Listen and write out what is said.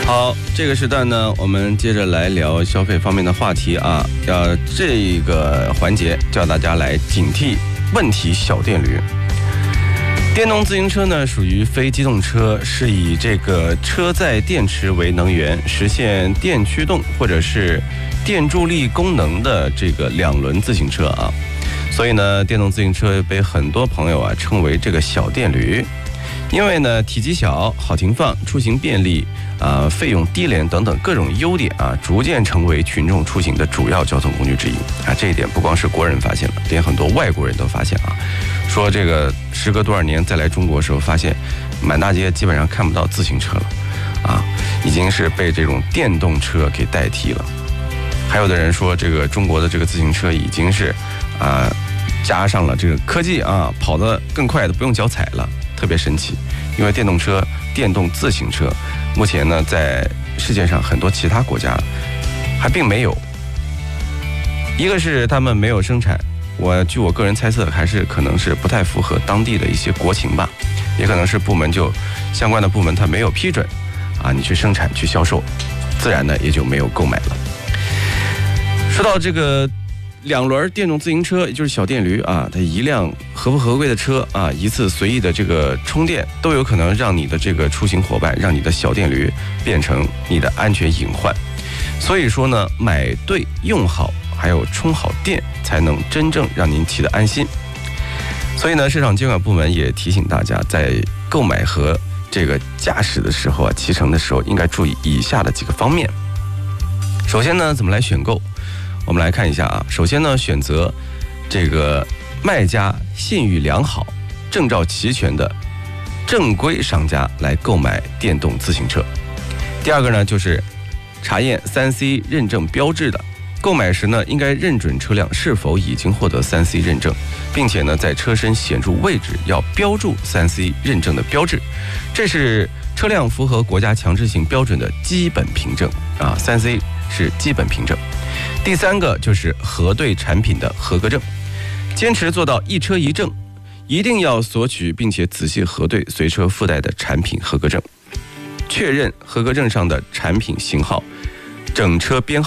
好，这个时段呢，我们接着来聊消费方面的话题啊。这个环节叫大家来警惕问题小电驴。电动自行车呢，属于非机动车，是以这个车载电池为能源，实现电驱动或者是电助力功能的这个两轮自行车啊。所以呢，电动自行车被很多朋友称为这个小电驴。因为呢，体积小、好停放、出行便利、费用低廉等等各种优点逐渐成为群众出行的主要交通工具之一这一点不光是国人发现了，连很多外国人都发现说这个时隔多少年再来中国的时候，发现满大街基本上看不到自行车了已经是被这种电动车给代替了。还有的人说，这个中国的这个自行车已经是加上了这个科技跑得更快的不用脚踩了。特别神奇，因为电动自行车目前呢，在世界上很多其他国家还并没有。一个是他们没有生产，据我个人猜测，还是可能是不太符合当地的一些国情吧，也可能是相关的部门它没有批准你去生产去销售，自然呢也就没有购买了。说到这个两轮电动自行车，也就是小电驴它一辆合不合规的车一次随意的这个充电，都有可能让你的这个出行伙伴，让你的小电驴变成你的安全隐患。所以说呢，买对用好，还有充好电，才能真正让您骑得安心。所以呢，市场监管部门也提醒大家，在购买和这个驾驶的时候骑乘的时候，应该注意以下的几个方面。首先呢，怎么来选购？我们来看一下首先呢，选择这个卖家信誉良好、证照齐全的正规商家来购买电动自行车。第二个呢，就是查验 3C 认证标志的。购买时呢，应该认准车辆是否已经获得 3C 认证，并且呢，在车身显著位置要标注 3C 认证的标志，这是车辆符合国家强制性标准的基本凭证3C 是基本凭证。第三个就是核对产品的合格证，坚持做到一车一证，一定要索取并且仔细核对随车附带的产品合格证，确认合格证上的产品型号、整车编号